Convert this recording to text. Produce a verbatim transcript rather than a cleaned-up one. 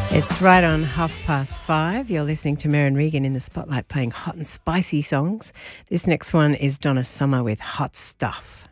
It's right on half past five. You're listening to Maren Regan in the Spotlight playing hot and spicy songs. This next one is Donna Summer with Hot Stuff.